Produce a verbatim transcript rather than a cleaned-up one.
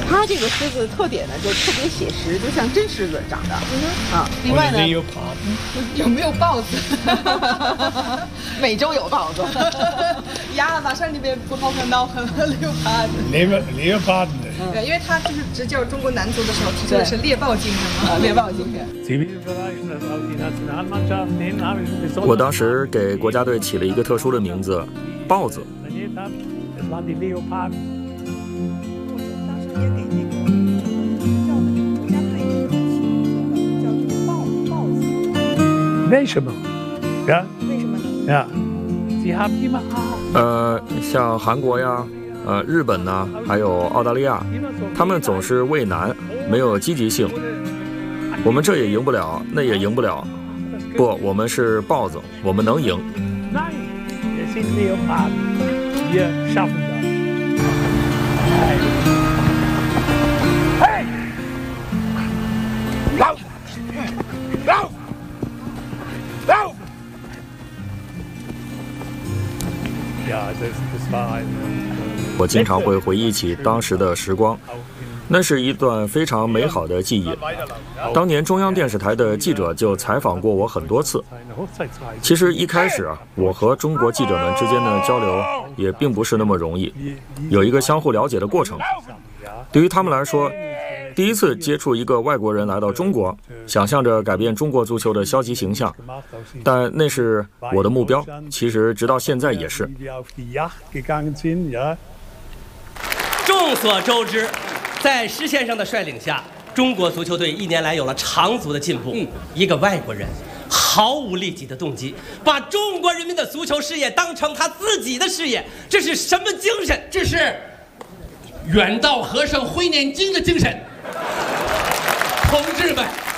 它这个狮子的特点呢，就特别写实，就像真狮子长的。嗯啊，另外呢， 有没有豹子？ 美洲有豹子。 Ja, wahrscheinlich brauchen auch Leoparden. Leoparden. 对，因为他就是执教中国男足的时候提出的是猎豹精神嘛。 猎豹精神。 我当时给国家队起了一个特殊的名字，豹子。 为什么？呀？ 为什么呢？ 呀，Sie haben immer 呃，像韩国呀，呃，日本呐，还有澳大利亚，他们总是畏难，没有积极性。我们这也赢不了，那也赢不了。不，我们是豹子，我们能赢。 Nein, wir sind Leoparden. Wir schaffen das. Hey! Lauf! Lauf! Lauf! Ja, das, das war ein. 我经常会回忆起当时的时光，那是一段非常美好的记忆。当年中央电视台的记者就采访过我很多次。其实一开始啊，我和中国记者们之间的交流也并不是那么容易，有一个相互了解的过程。对于他们来说，第一次接触一个外国人来到中国，想象着改变中国足球的消极形象，但那是我的目标，其实直到现在也是。 众所周知，在施先生的率领下，中国足球队一年来有了长足的进步。嗯，一个外国人毫无利己的动机，把中国人民的足球事业当成他自己的事业，这是什么精神？ 这是远道和尚会念经的精神。同志们，